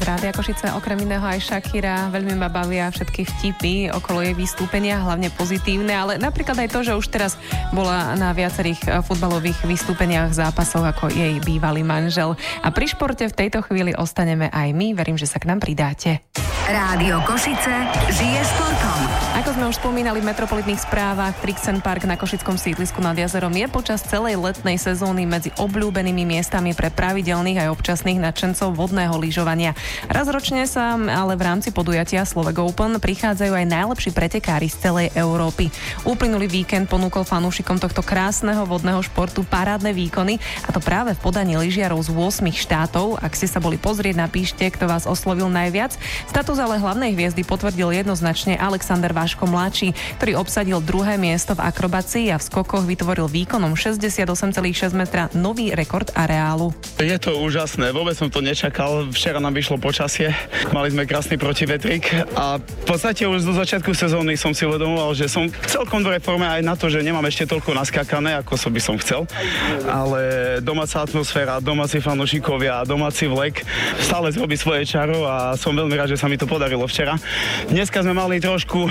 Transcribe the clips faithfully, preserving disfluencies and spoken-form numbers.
z Rádia Košice, okrem iného aj Shakira. Veľmi ma bavia všetky vtipy okolo jej vystúpenia, hlavne pozitívne, ale napríklad aj to, že už teraz bola na viacerých futbalových vystúpeniach, zápasoch ako jej bývalý manžel. A pri športe v tejto chvíli ostaneme aj my. Verím, že sa k nám pridáte. Rádio Košice žije športom. Ako sme už spomínali v metropolitných správach, Trixen Park na Košickom sídlisku nad jazerom je počas celej letnej sezóny medzi obľúbenými miestami pre pravidelných aj občasných nadšencov vodného lyžovania. Raz ročne sa ale v rámci podujatia Slovak Open prichádzajú aj najlepší pretekári z celej Európy. Uplynulý víkend ponúkol fanúšikom tohto krásneho vodného športu parádne výkony, a to práve v podaní lyžiarov z ôsmich štátov. Ak ste sa boli pozrieť, napíšte, kto vás oslovil najviac. Status ale hlavnej hviezdy potvrdil jednoznačne Alexander Vaško mladší, ktorý obsadil druhé miesto v akrobácii a v skokoch vytvoril výkonom šesťdesiatosem celá šesť metra nový rekord areálu. Je to úžasné, vôbec som to nečakal. Včera nám vyšlo počasie, mali sme krásny protivetrik a v podstate už do začiatku sezóny som si uvedomoval, že som celkom v reforme aj na to, že nemám ešte toľko naskakané, ako som by som chcel. Ale domáca atmosféra, domáci fanúšikovia, domáci vlek stále zrobí svoje čaro a som veľmi rád, že sa mi to podarilo včera. Dneska sme mali trošku uh,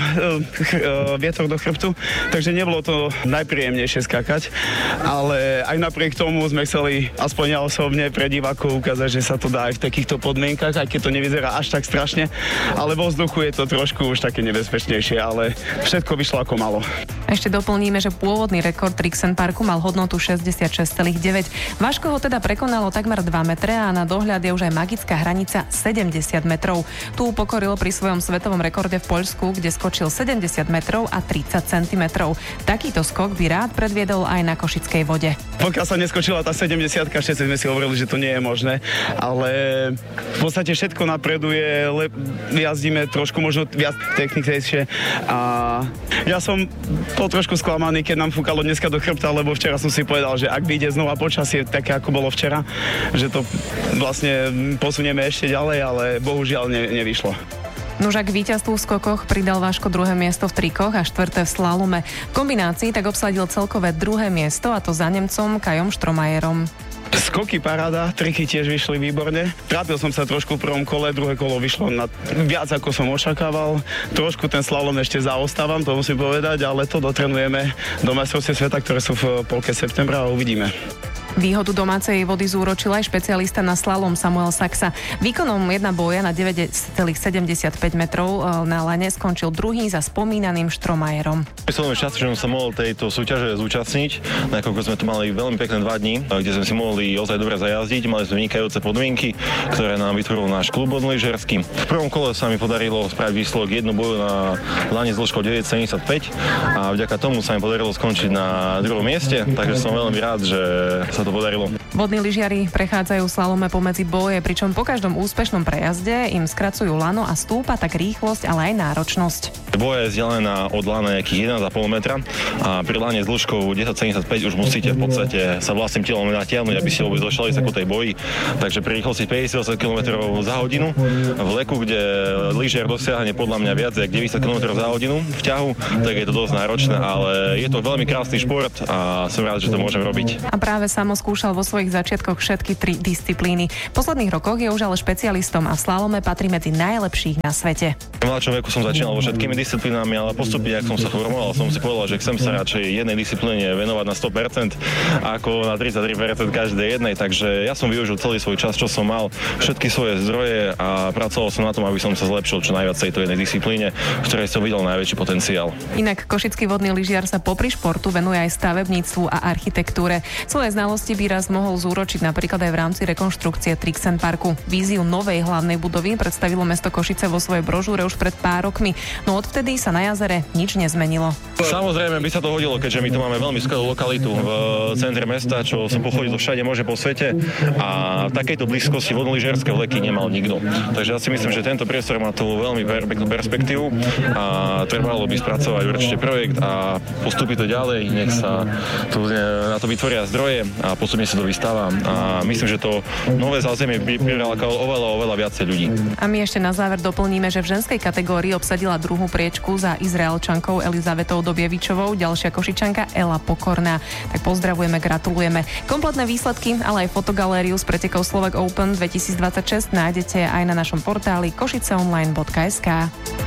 uh, vietor do chrbtu, takže nebolo to najpríjemnejšie skákať, ale aj napriek tomu sme chceli, aspoň ja osobne, pre divákov ukázať, že sa to dá aj v takýchto podmienkach, aj keď to nevyzerá až tak strašne, ale vo vzduchu je to trošku už také nebezpečnejšie, ale všetko vyšlo ako malo. Ešte doplníme, že pôvodný rekord Trixen Parku mal hodnotu šesťdesiatšesť celá deväť. Vaško ho teda prekonalo takmer dva metre a na dohľad je už aj magická hranica sedemdesiat metrov. Tu pokoril pri svojom svetovom rekorde v Poľsku, kde skočil sedemdesiat metrov a tridsať centimetrov. Takýto skok by rád predviedol aj na košickej vode. Pokiaľ sa neskočila tá sedemdesiatka, všetci sme si hovorili, že to nie je možné, ale v podstate všetko napreduje, le, jazdíme trošku možno viac technickejšie a ja som bol trošku sklamaný, keď nám fúkalo dneska do chrbta, lebo včera som si povedal, že ak vyjde znova počasie také, ako bolo včera, že to vlastne posunieme ešte ďalej, ale bohužiaľ ne, nevyšlo. Nuž ak víťazstvu v skokoch pridal Vaško druhé miesto v trikoch a štvrté v slalome. V kombinácii tak obsadil celkové druhé miesto, a to za Nemcom Kajom Štromajerom. Skoky paráda, triky tiež vyšli výborne. Trápil som sa trošku v prvom kole, druhé kolo vyšlo na viac, ako som očakával. Trošku ten slalom ešte zaostávam, to musím povedať, ale to dotrenujeme do majstrovstiev sveta, ktoré sú v polke septembra, a uvidíme. Výhodu domácej vody zúročil aj špecialista na slalom Samuel Saxa. Výkonom jedna boja na deväť celá sedemdesiatpäť metrov na lane skončil druhý za spomínaným Štromajerom. Som šťastný, že som sa mohol tejto súťaže zúčastniť, nakoľko sme tu mali veľmi pekné dva dni, kde sme si mohli ozaj dobre zajazdiť. Mali sme vynikajúce podmienky, ktoré nám vytvoril náš klub vodnolyžersky. V prvom kole sa mi podarilo spraviť výsledok jednu boju na lane s dĺžkou deväť celá sedemdesiatpäť a vďaka tomu sa mi podarilo skončiť na druhom mieste, takže som veľmi rád, že sa to podarilo. Vodní lyžiari prechádzajú slalome pomedzi boje, pričom po každom úspešnom prejazde im skracujú lano a stúpa tak rýchlosť, ale aj náročnosť. Boja je vzdialená od lana nejakých jeden celá päť metra a pri lane s dĺžkou desať celá sedemdesiatpäť už musíte v podstate sa vlastným telom natiahnuť, aby ste vôbec došli sa ku tej boji. Takže pri rýchlosti päťdesiatosem kilometrov za hodinu v leku, kde lyžiar dosiahne podľa mňa viac ako deväťdesiat kilometrov za hodinu v ťahu, tak je to dosť náročné, ale je to veľmi krásny šport a som rád, že to môžem robiť. A práve samo skúšal vo svojich začiatkoch všetky tri disciplíny. V posledných rokoch je už ale špecialistom a v slalome patrí medzi najlepších na svete. V mladšom veku som začínal vo všetkými disciplínami, ale postupne, ak som sa formoval, som si povedal, že chcem sa radšej jednej disciplíne venovať na sto percent ako na tridsaťtri percent každej jednej, takže ja som využil celý svoj čas, čo som mal, všetky svoje zdroje a pracoval som na tom, aby som sa zlepšil čo najviac tejto jednej disciplíne, v ktorej som videl najväčší potenciál. Inak košický vodný lyžiar sa popri športu venuje aj stavebníctvu a architektúre. Svoje znalosti by raz mohol zúročiť napríklad aj v rámci rekonštrukcie Trixen Parku. Víziu novej hlavnej budovy predstavilo mesto Košice vo svojej brožúre už pred pár rokmi, no odvtedy sa na jazere nič nezmenilo. Samozrejme by sa to hodilo, keďže my tu máme veľmi skvelú lokalitu v centre mesta, čo som pochodil všade môže po svete a v takejto blízkosti vodnolyžiarske vleky nemal nikto. Takže ja si myslím, že tento priestor má tu veľmi peknú perspektívu a trebalo by spracovať určite projekt a postúpiť to ďalej, nech sa tu na to vytvoria zdroje a postupne sa to vystaví. stáva a myslím, že to nové zázemie by prilákalo oveľa, oveľa viacej ľudí. A my ešte na záver doplníme, že v ženskej kategórii obsadila druhú priečku za Izraelčankou Elizavetou Dobievičovou, ďalšia Košičanka Ela Pokorná. Tak pozdravujeme, gratulujeme. Kompletné výsledky, ale aj fotogalériu z pretekov Slovak Open dvetisícdvadsaťšesť nájdete aj na našom portáli košiceonline bodka es ká.